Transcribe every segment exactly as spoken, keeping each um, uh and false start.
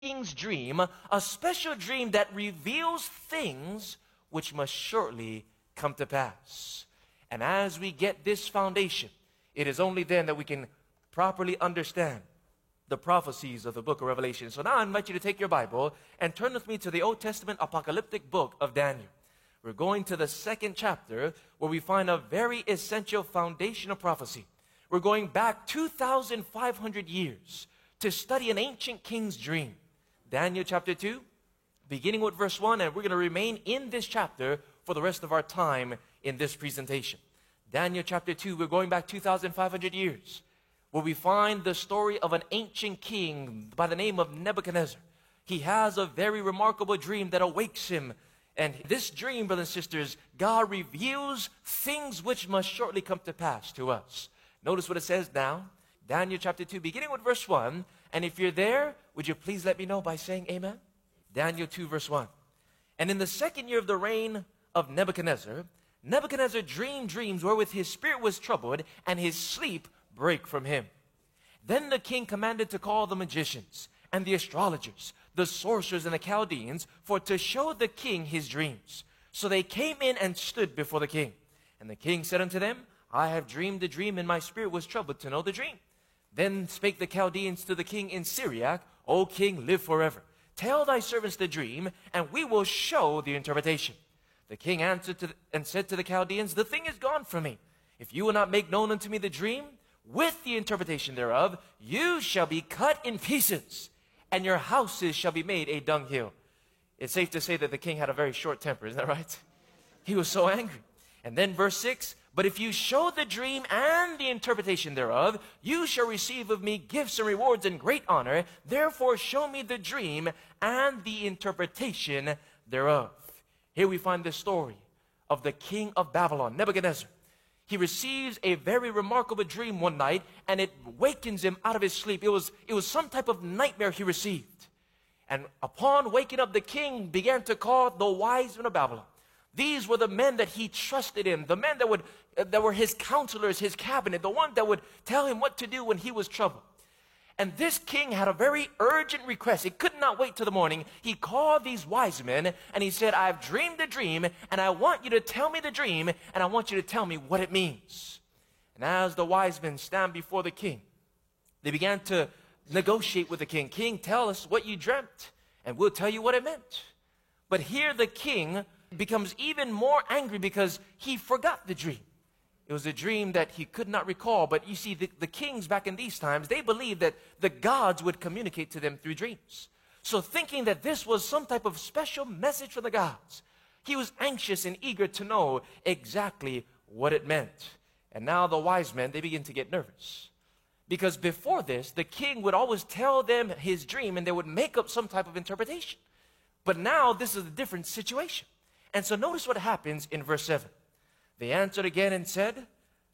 king's dream, a special dream that reveals things which must shortly come to pass. And as we get this foundation, it is only then that we can properly understand the prophecies of the book of Revelation. So now I invite you to take your Bible and turn with me to the Old Testament apocalyptic book of Daniel. We're going to the second chapter where we find a very essential foundational prophecy. We're going back two thousand five hundred years to study an ancient king's dream. Daniel chapter two, beginning with verse one, and we're going to remain in this chapter for the rest of our time in this presentation. Daniel chapter two, we're going back two thousand five hundred years, where we find the story of an ancient king by the name of Nebuchadnezzar. He has a very remarkable dream that awakes him. And this dream, brothers and sisters, God reveals things which must shortly come to pass to us. Notice what it says now. Daniel chapter two, beginning with verse one. And if you're there, would you please let me know by saying amen? Daniel two, verse one. And in the second year of the reign of Nebuchadnezzar, Nebuchadnezzar dreamed dreams wherewith his spirit was troubled, and his sleep brake from him. Then the king commanded to call the magicians and the astrologers, the sorcerers and the Chaldeans, for to show the king his dreams. So they came in and stood before the king. And the king said unto them, I have dreamed a dream, and my spirit was troubled to know the dream. Then spake the Chaldeans to the king in Syriac, O king, live forever. Tell thy servants the dream, and we will show the interpretation. The king answered to the, and said to the Chaldeans, the thing is gone from me. If you will not make known unto me the dream, with the interpretation thereof, you shall be cut in pieces, and your houses shall be made a dunghill. It's safe to say that the king had a very short temper, isn't that right? He was so angry. And then verse six, but if you show the dream and the interpretation thereof, you shall receive of me gifts and rewards and great honor. Therefore show me the dream and the interpretation thereof. Here we find the story of the king of Babylon, Nebuchadnezzar. He receives a very remarkable dream one night, and it wakens him out of his sleep. It was, it was some type of nightmare he received. And upon waking up, the king began to call the wise men of Babylon. These were the men that he trusted in, the men that would, uh, that were his counselors, his cabinet, the one that would tell him what to do when he was troubled. And this king had a very urgent request. He could not wait till the morning. He called these wise men and he said, I've dreamed a dream, and I want you to tell me the dream, and I want you to tell me what it means. And as the wise men stand before the king, they began to negotiate with the king. King, tell us what you dreamt, and we'll tell you what it meant. But here the king becomes even more angry because he forgot the dream. It was a dream that he could not recall. But you see, the, the kings back in these times, they believed that the gods would communicate to them through dreams. So thinking that this was some type of special message from the gods, he was anxious and eager to know exactly what it meant. And now the wise men, they begin to get nervous. Because before this, the king would always tell them his dream and they would make up some type of interpretation. But now this is a different situation. And so notice what happens in verse seven. They answered again and said,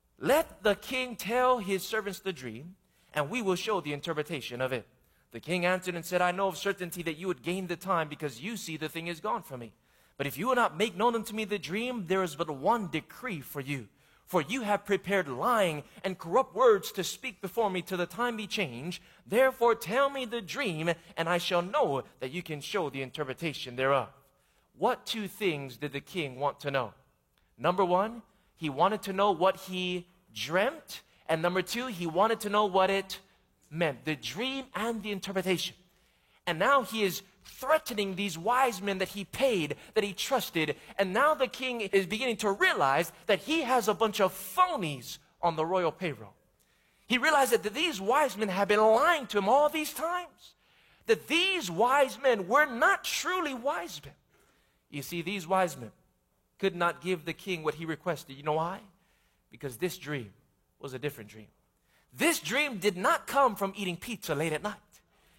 let the king tell his servants the dream, and we will show the interpretation of it. The king answered and said, I know of certainty that you would gain the time, because you see the thing is gone from me. But if you will not make known unto me the dream, there is but one decree for you. For you have prepared lying and corrupt words to speak before me till the time be changed. Therefore tell me the dream, and I shall know that you can show the interpretation thereof. What two things did the king want to know? Number one, he wanted to know what he dreamt. And number two, he wanted to know what it meant, the dream and the interpretation. And now he is threatening these wise men that he paid, that he trusted. And now the king is beginning to realize that he has a bunch of phonies on the royal payroll. He realized that these wise men have been lying to him all these times. That these wise men were not truly wise men. You see, these wise men could not give the king what he requested. You know why? Because this dream was a different dream. This dream did not come from eating pizza late at night.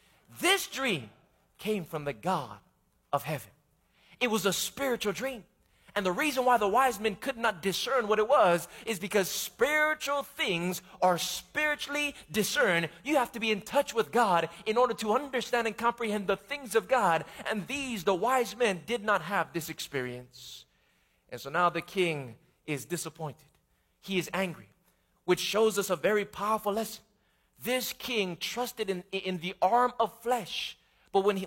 This dream came from the God of heaven. It was a spiritual dream. And the reason why the wise men could not discern what it was is because spiritual things are spiritually discerned. You have to be in touch with God in order to understand and comprehend the things of God. And these, the wise men, did not have this experience. And so now the king is disappointed. He is angry, which shows us a very powerful lesson. This king trusted in, in the arm of flesh, But when, he,